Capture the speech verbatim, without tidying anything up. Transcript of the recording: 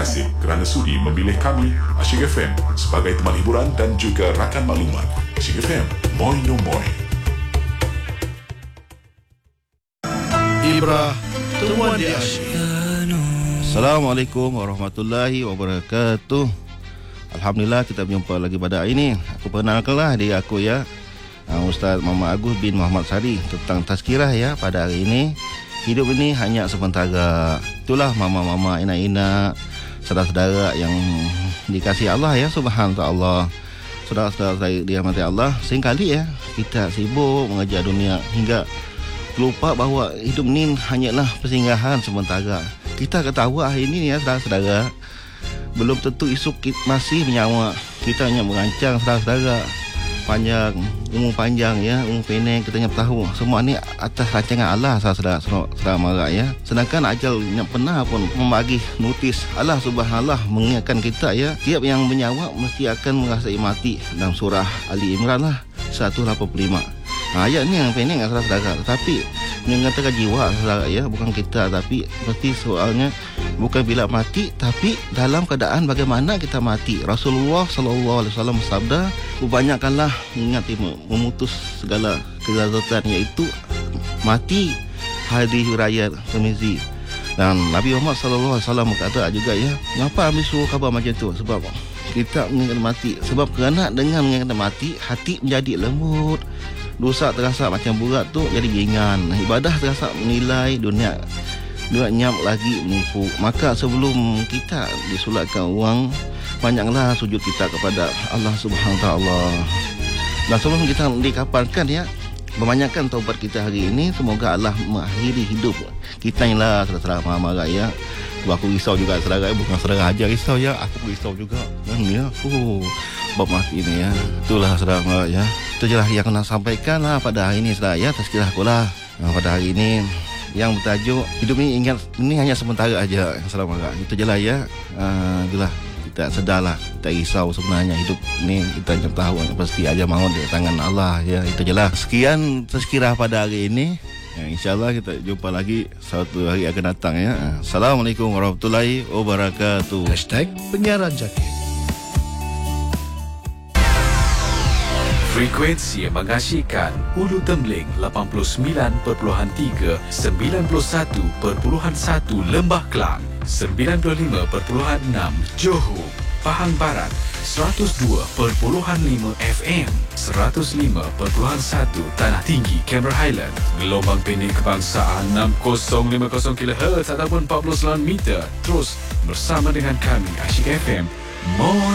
kasih kerana sudi memilih kami, Asyik F M, sebagai teman hiburan dan juga rakan maklumat. Asyik F M, moi no moi. Ibrah Temuan di Asyik. Assalamualaikum warahmatullahi wabarakatuh. Alhamdulillah kita berjumpa lagi pada hari ini. Aku perkenalkanlah diri aku ya, Ustaz Muhammad Agus bin Muhammad Sari, tentang tazkirah ya pada hari ini. Hidup ini hanya sementara. Itulah mama-mama, ina-ina, saudara-saudara yang dikasihi Allah ya, subhanahu ta'ala. Saudara-saudara dirahmati Allah, seringkali ya kita sibuk mengejar dunia hingga lupa bahawa hidup ini hanyalah persinggahan sementara. Kita ketahui hari ini ya saudara-saudara, belum tentu esok kita masih menyawa. Kita hanya merancang saudara-saudara, panjang, umur panjang ya, umur pendek kita hanya tahu. Semua ni atas rancangan Allah saudara-saudara, saudara mara ya. Sedangkan ajal yang pernah pun membagi notis Allah subhanallah mengingatkan kita ya, tiap yang bernyawa mesti akan merasai mati. Dalam surah Ali Imran lah seratus lapan puluh lima. Ha, ayat ni yang pendek saudara-saudara, tetapi mengatakan jiwa saudara ya, bukan kita. Tapi mesti soalnya bukan bila mati, tapi dalam keadaan bagaimana kita mati. Rasulullah sallallahu alaihi wasallam bersabda, "Banyakkanlah ingat memutus segala kelezatan, iaitu mati." Hadis riwayat Tirmizi. Dan Nabi Muhammad sallallahu alaihi wasallam berkata juga ya, mengapa ambil suruh khabar macam tu? Sebab kita mengingat mati. Sebab kerana dengan mengingat mati, hati menjadi lembut, dosa terasa macam berat tu jadi ringan, ibadah terasa menilai, dunia dunia nyam lagi menipu. Maka sebelum kita disulatkan uang, banyaklah sujud kita kepada Allah Subhanahu Wa Taala. Dan sebelum kita dikapankan ya, membanyakkan taubat kita hari ini. Semoga Allah mengakhiri hidup kita ni lah saudara marah ya. Sebab aku risau juga saudara, bukan saudara aja risau ya, aku risau juga kan ya. Oh, bab mati ni ya. Itulah saudara marah ya. Itu je lah yang nak sampaikan lah pada hari ini saudara ya. Tazkirah aku lah pada hari ini yang bertajuk hidup ni ingat ini hanya sementara aja. Assalamualaikum. Itu je lah ya. Uh, itulah kita sedarlah, kita risau sebenarnya hidup ni kita jangan tahu yang pasti aja maut di tangan Allah ya. Itu je lah. Sekian tazkirah pada hari ini ya, InsyaAllah kita jumpa lagi satu hari akan datang ya. Assalamualaikum warahmatullahi wabarakatuh. Hashtag Penyiaran Jakit. Frekuensi yang mengasyikkan Ulu Tembeling lapan puluh sembilan perpuluhan tiga, sembilan puluh satu perpuluhan satu Lembah Kelang, sembilan puluh lima perpuluhan enam Johor, Pahang Barat, seratus dua perpuluhan lima F M, seratus lima perpuluhan satu Tanah Tinggi, Cameron Highland, gelombang pendek kebangsaan enam kosong lima kosong kilohertz ataupun empat puluh sembilan meter. Terus bersama dengan kami Asyik F M. More